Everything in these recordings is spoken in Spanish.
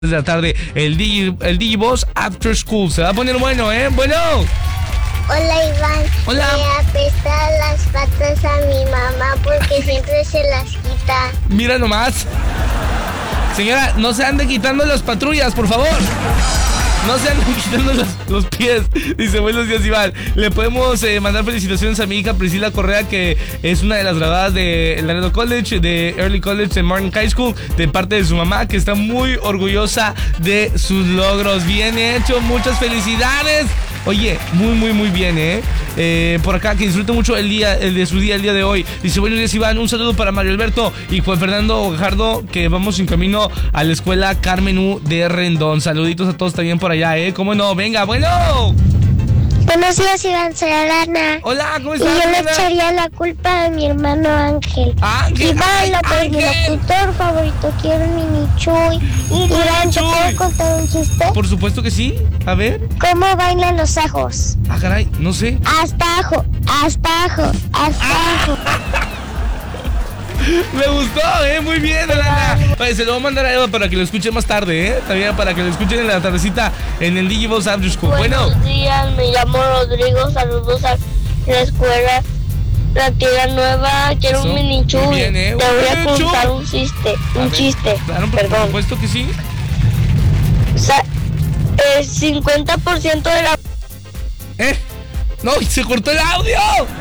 de la tarde, el Digiboss After School. Se va a poner bueno, ¿eh? Bueno. Hola, Iván. Hola. Me apesta las patas a mi mamá porque siempre se las quita. Mira nomás. Señora, no se ande quitando las patrullas, por favor. No se anden quitando los pies. Dice, buenos días, Iván. Le podemos mandar felicitaciones a mi hija Priscila Correa, que es una de las graduadas de Laredo College, de Early College de Martin High School, de parte de su mamá, que está muy orgullosa de sus logros. Bien hecho, muchas felicidades. Oye, muy bien, por acá, que disfrute mucho el de su día, el día de hoy. Dice, buenos días, Iván, un saludo para Mario Alberto y Juan Fernando Gajardo, que vamos en camino a la escuela Carmen U de Rendón. Saluditos a todos también por allá, ¿cómo no? Venga, bueno. Buenos días, Iván, soy Alana. Hola, ¿cómo estás, Y yo le Alana? echaría la culpa a mi hermano Ángel. Ángel, Iván, ay, mi Ángel. locutor favorito, quiero un mini Chuy. Iván, ¿te Chuy. puedo contar un chiste? Por supuesto que sí, a ver. ¿Cómo bailan los ajos? Ah, caray, no sé. Hasta ajo, hasta ajo, hasta ajo. Me gustó, muy bien, Alana. Oye, se lo voy a mandar a Eva para que lo escuche más tarde, también para que lo escuchen en la tardecita en el Digiboss After School. Bueno. Buenos días, me llamo Rodrigo, saludos a la escuela La Tierra Nueva, quiero Eso, un mini Chuy. muy bien, Te voy a un contar Chuy. un chiste, Claro, por perdón. supuesto que sí. El 50% de la... No, se cortó el audio.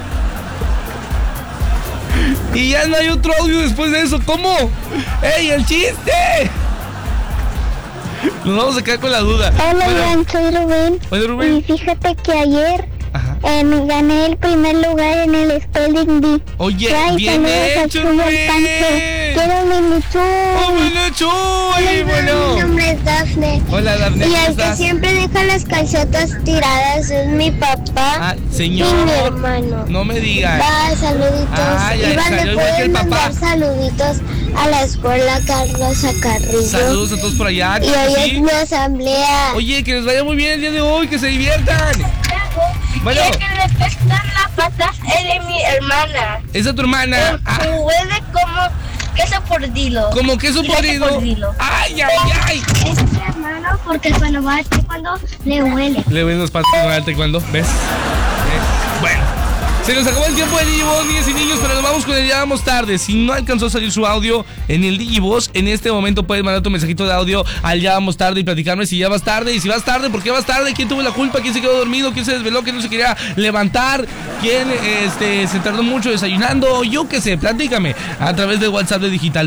Y ya no hay otro audio después de eso. ¿Cómo? ¡Ey, el chiste! Nos vamos a quedar con la duda. Hola, Bueno, Iván, soy Rubén. Hola, Rubén. Y fíjate que ayer Ajá. me gané el primer lugar en el Spelling Bee. Oye, Ay, bien saludos a hecho, Chuy Rubén. Alcance. Quiero mi ¡Oh, Chuy. bueno, Chuy! Mi Bueno. nombre es Dafne. Hola, Dafne, Y ¿cómo el que estás? siempre deja las calcetas tiradas es mi papá Ah, y mi señor. hermano. No me digas. Va, saluditos. Ay, ay, Iván, salió ¿le igual que puedes el papá. mandar saluditos a la escuela Carlos Acarrillo? Saludos a todos por allá. Y claro hoy que es sí. mi asamblea. Oye, que les vaya muy bien el día de hoy, que se diviertan. Bueno, El que le pescan las patas es de mi hermana. esa es tu hermana. Ah, Huele como queso por dilo. como queso Filete podrido. por dilo. Ay. Es mi hermano porque cuando va a cuando le huele. Le ven los patos en el taekwondo, ¿ves? Bueno, se nos acabó el tiempo de Digiboss, niñas y niños, pero nos vamos con el Ya Vamos Tarde. Si no alcanzó a salir su audio en el Digiboss, en este momento puedes mandar tu mensajito de audio al Ya Vamos Tarde y platicarme si ya vas tarde. Y si vas tarde, ¿por qué vas tarde? ¿Quién tuvo la culpa? ¿Quién se quedó dormido? ¿Quién se desveló? ¿Quién no se quería levantar? ¿Quién se tardó mucho desayunando? Yo qué sé, platícame a través de WhatsApp de Digital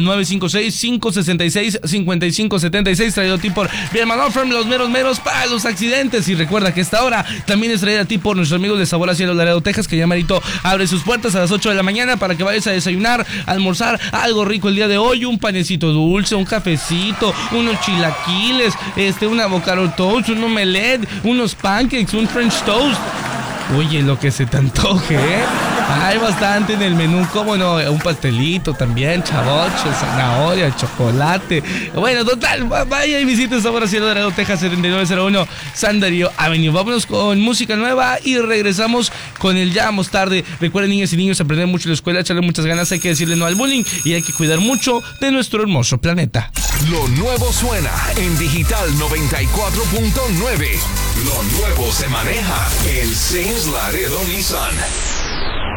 956-566-5576, traído a ti por mi hermano From los meros para los accidentes. Y recuerda que esta hora también es traída a ti por nuestros amigos de Sabor a Cielo Laredo, Texas, que ya Marito abre sus puertas a las 8 de la mañana para que vayas a desayunar, a almorzar algo rico el día de hoy, un panecito dulce, un cafecito, unos chilaquiles, un avocado toast, un omelette, unos pancakes, un french toast. Oye, lo que se te antoje, hay bastante en el menú, cómo no, un pastelito también, chavoche, zanahoria, chocolate. Bueno, total, vaya y visite Sabor a Cielo Laredo, Texas, 7901 San Darío Avenue. Vámonos con música nueva y regresamos con el Ya Vamos Tarde. Recuerden, niñas y niños, aprender mucho en la escuela, echarle muchas ganas, hay que decirle no al bullying y hay que cuidar mucho de nuestro hermoso planeta. Lo nuevo suena en Digital 94.9. Lo nuevo se maneja en Saints Laredo Nissan.